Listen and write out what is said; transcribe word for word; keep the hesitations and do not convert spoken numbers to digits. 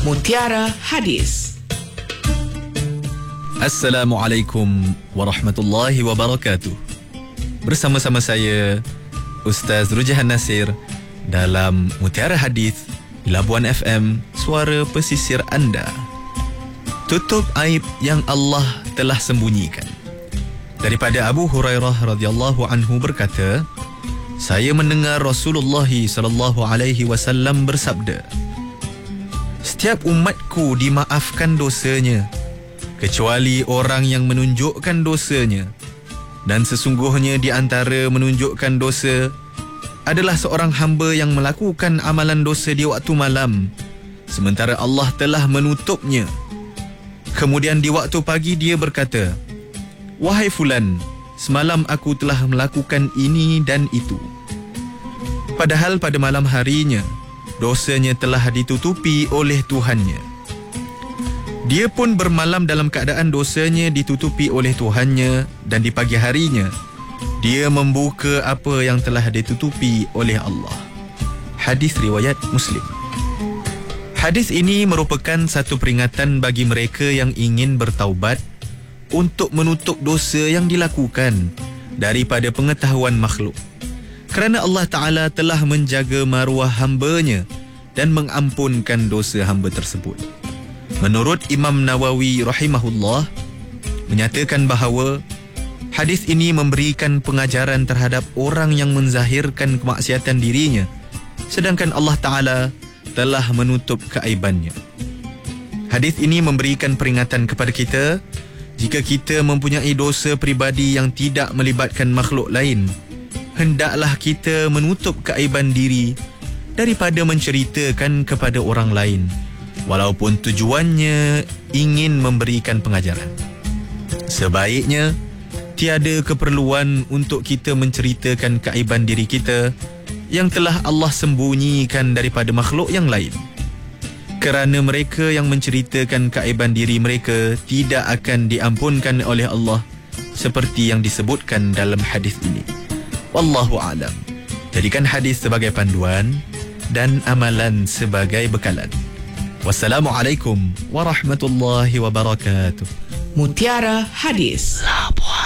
Mutiara Hadis. Assalamualaikum warahmatullahi wabarakatuh. Bersama-sama saya Ustaz Rujahan Nasir dalam Mutiara Hadis di Labuan F M, suara pesisir anda. Tutup aib yang Allah telah sembunyikan. Daripada Abu Hurairah radhiyallahu anhu berkata, saya mendengar Rasulullah sallallahu alaihi wasallam bersabda, setiap umatku dimaafkan dosanya kecuali orang yang menunjukkan dosanya, dan sesungguhnya di antara menunjukkan dosa adalah seorang hamba yang melakukan amalan dosa di waktu malam sementara Allah telah menutupnya. Kemudian di waktu pagi dia berkata, wahai fulan, semalam aku telah melakukan ini dan itu. Padahal pada malam harinya dosanya telah ditutupi oleh Tuhannya. Dia pun bermalam dalam keadaan dosanya ditutupi oleh Tuhannya, dan di pagi harinya dia membuka apa yang telah ditutupi oleh Allah. Hadis riwayat Muslim. Hadis ini merupakan satu peringatan bagi mereka yang ingin bertaubat untuk menutup dosa yang dilakukan daripada pengetahuan makhluk. Kerana Allah Ta'ala telah menjaga maruah hambanya dan mengampunkan dosa hamba tersebut. Menurut Imam Nawawi rahimahullah, menyatakan bahawa hadis ini memberikan pengajaran terhadap orang yang menzahirkan kemaksiatan dirinya, sedangkan Allah Ta'ala telah menutup keaibannya. Hadis ini memberikan peringatan kepada kita, jika kita mempunyai dosa peribadi yang tidak melibatkan makhluk lain, hendaklah kita menutup keaiban diri daripada menceritakan kepada orang lain, walaupun tujuannya ingin memberikan pengajaran. Sebaiknya tiada keperluan untuk kita menceritakan keaiban diri kita yang telah Allah sembunyikan daripada makhluk yang lain, kerana mereka yang menceritakan keaiban diri mereka tidak akan diampunkan oleh Allah seperti yang disebutkan dalam hadis ini. Wallahu a'lam. Jadikan hadis sebagai panduan dan amalan sebagai bekalan. Wassalamualaikum warahmatullahi wabarakatuh. Mutiara Hadis. Labuan.